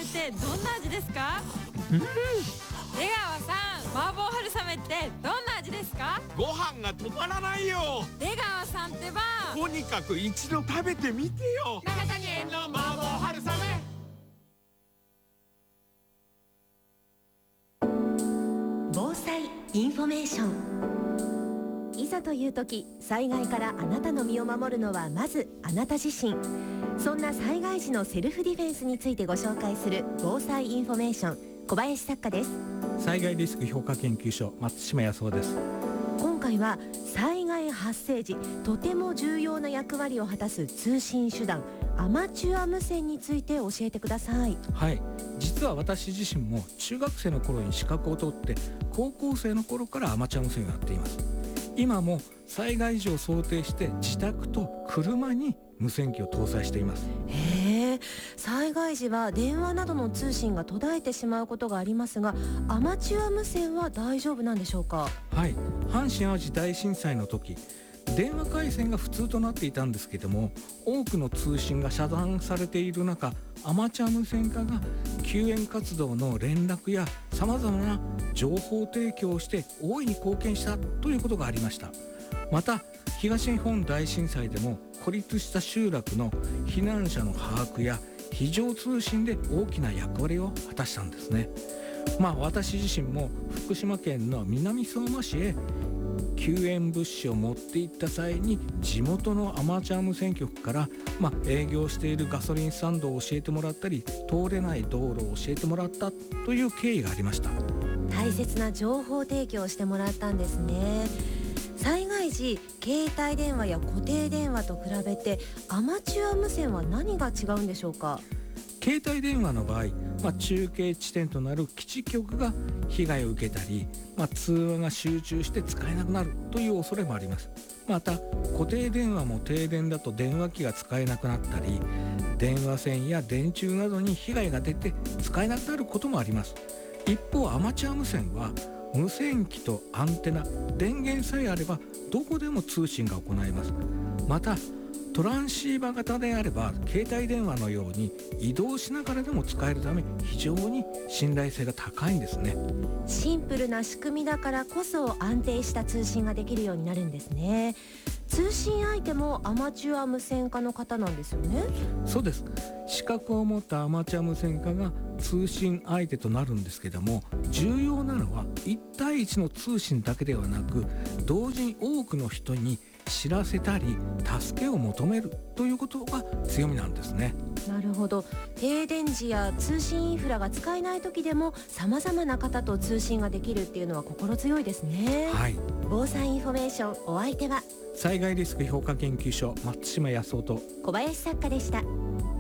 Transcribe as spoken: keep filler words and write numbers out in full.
ってどんな味ですか？ うん、 出川さん、麻婆春雨ってどんな味ですか？ ご飯が止まらないよ。 出川さんってばとにかく一度食べてみてよ。 長谷園の麻婆春雨。 防災インフォメーション。いざという時、災害からあなたの身を守るのはまずあなた自身。そんな災害時のセルフディフェンスについてご紹介する防災インフォメーション、小林作家です。 災害リスク評価研究所、松島康夫です。 今回は災害発生時とても重要な役割を果たす通信手段、アマチュア無線について教えてください。 はい、実は私自身も中学生の頃に資格を取って高校生の頃からアマチュア無線をやっています。今も災害時を想定して自宅と車に無線機を搭載しています。 へえ、災害時は電話などの通信が途絶えてしまうことがありますが、アマチュア無線は大丈夫なんでしょうか？ はい、阪神・淡路大震災の時、電話回線が普通となっていたんですけども、多くの通信が遮断されている中、アマチュア無線化が救援活動の連絡やさまざまな情報提供をして大いに貢献したということがありました。また東日本大震災でも孤立した集落の避難者の把握や非常通信で大きな役割を果たしたんですね。まあ私自身も福島県の南相馬市へ救援物資を持って行った際に地元のアマチュア無線局から、まあ、営業しているガソリンスタンドを教えてもらったり、通れない道路を教えてもらったという経緯がありました。 大切な情報提供をしてもらったんですね。災害時、携帯電話や固定電話と比べてアマチュア無線は何が違うんでしょうか？ 携帯電話の場合、まあ、中継地点となる基地局が被害を受けたり、まあ、通話が集中して使えなくなるという恐れもあります。また固定電話も停電だと電話機が使えなくなったり、電話線や電柱などに被害が出て使えなくなることもあります。一方アマチュア無線は無線機とアンテナ、電源さえあればどこでも通信が行えます。またトランシーバー型であれば携帯電話のように移動しながらでも使えるため、非常に信頼性が高いんですね。 シンプルな仕組みだからこそ安定した通信ができるようになるんですね。通信相手もアマチュア無線化の方なんですよね？ そうです。資格を持ったアマチュア無線化が通信相手となるんですけども、重要なのはいち対いちの通信だけではなく、同時に多くの人に知らせたり助けを求めるということが強みなんですね。 なるほど。停電時や通信インフラが使えない時でも様々な方と通信ができるっていうのは心強いですね。 はい、 防災インフォメーション、お相手は災害リスク評価研究所、松島康夫と小林作家でした。